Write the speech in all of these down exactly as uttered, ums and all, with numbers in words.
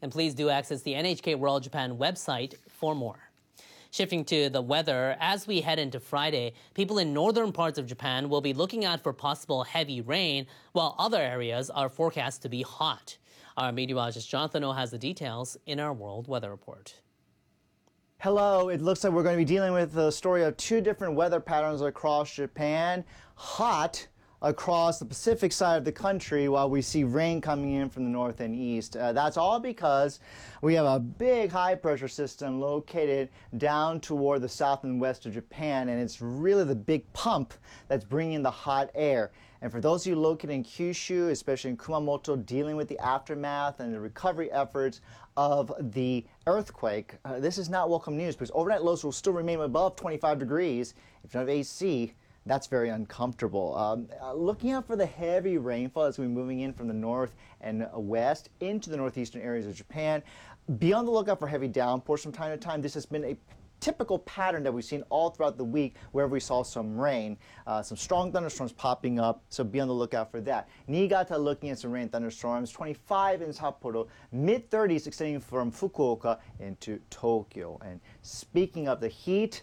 And please do access the N H K World Japan website for more. Shifting to the weather, as we head into Friday, people in northern parts of Japan will be looking out for possible heavy rain, while other areas are forecast to be hot. Our meteorologist Jonathan O has the details in our World Weather Report. Hello, it looks like we're going to be dealing with the story of two different weather patterns across Japan. Hot across the Pacific side of the country while we see rain coming in from the north and east. Uh, that's all because we have a big high pressure system located down toward the south and west of Japan, and it's really the big pump that's bringing the hot air. And for those of you located in Kyushu, especially in Kumamoto, dealing with the aftermath and the recovery efforts of the earthquake, uh, this is not welcome news because overnight lows will still remain above twenty-five degrees. If you don't have A C, that's very uncomfortable. Um, uh, looking out for the heavy rainfall as we're moving in from the north and west into the northeastern areas of Japan. Be on the lookout for heavy downpours from time to time. This has been a typical pattern that we've seen all throughout the week wherever we saw some rain. Uh, some strong thunderstorms popping up, so be on the lookout for that. Niigata looking at some rain thunderstorms, twenty-five in Sapporo, mid thirties extending from Fukuoka into Tokyo. And speaking of the heat,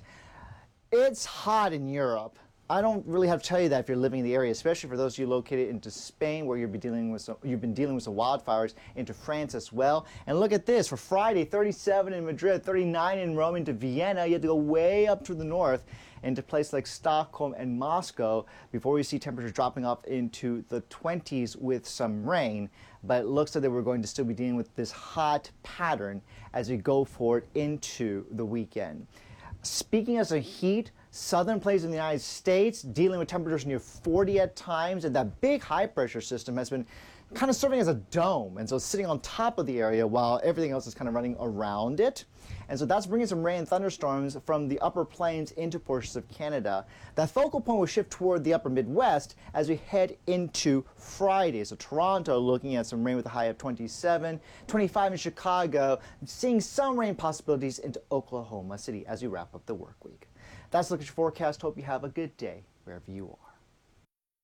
it's hot in Europe. I don't really have to tell you that if you're living in the area, especially for those of you located into Spain, where you'll be dealing with some, you've been dealing with some wildfires, into France as well. And look at this, for Friday, thirty-seven in Madrid, thirty-nine in Rome, into Vienna. You have to go way up to the north into places like Stockholm and Moscow before we see temperatures dropping off into the twenties with some rain. But it looks like that we're going to still be dealing with this hot pattern as we go forward into the weekend. Speaking as of heat, southern places in the United States dealing with temperatures near forty at times, and that big high pressure system has been kind of serving as a dome, and so sitting on top of the area while everything else is kind of running around it. And so that's bringing some rain and thunderstorms from the upper plains into portions of Canada. That focal point will shift toward the upper Midwest as we head into Friday. So Toronto looking at some rain with a high of twenty-seven, twenty-five in Chicago, seeing some rain possibilities into Oklahoma City as we wrap up the work week. That's a look at your forecast. Hope you have a good day wherever you are.